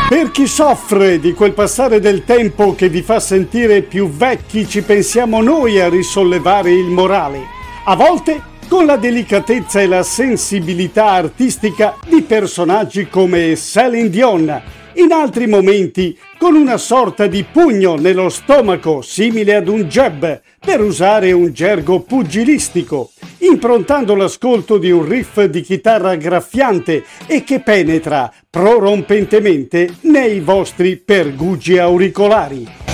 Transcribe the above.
Per chi soffre di quel passare del tempo che vi fa sentire più vecchi, ci pensiamo noi a risollevare il morale. A volte con la delicatezza e la sensibilità artistica di personaggi come Céline Dion. In altri momenti con una sorta di pugno nello stomaco simile ad un jab, per usare un gergo pugilistico, improntando l'ascolto di un riff di chitarra graffiante e che penetra prorompentemente nei vostri pergugi auricolari.